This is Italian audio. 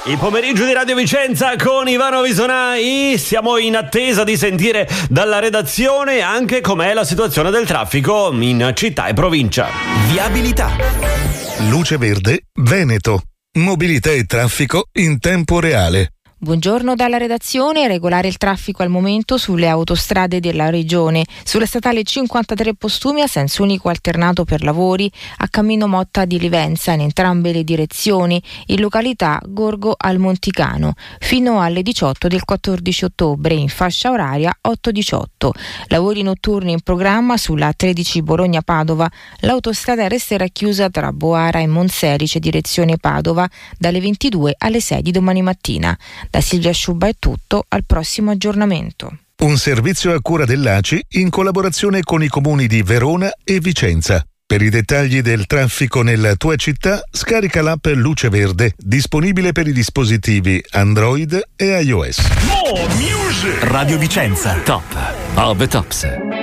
Il pomeriggio di Radio Vicenza con Ivano Visonai. Siamo in attesa di sentire dalla redazione anche com'è la situazione del traffico in città e provincia. Viabilità. Luce Verde, Veneto. Mobilità e traffico in tempo reale. Buongiorno dalla redazione. Regolare il traffico al momento sulle autostrade della regione. Sulla statale 53 Postumi a senso unico alternato per lavori a Cammino Motta di Livenza in entrambe le direzioni, in località Gorgo al Monticano, fino alle 18 del 14 ottobre in fascia oraria 8-18. Lavori notturni in programma sulla 13 Bologna-Padova. L'autostrada resterà chiusa tra Boara e Monselice direzione Padova dalle 22 alle 6 di domani mattina. Da Silvia Sciubba è tutto, al prossimo aggiornamento. Un servizio a cura dell'ACI in collaborazione con i comuni di Verona e Vicenza. Per i dettagli del traffico nella tua città, scarica l'app Luce Verde, disponibile per i dispositivi Android e iOS. Radio Vicenza. Top of the tops.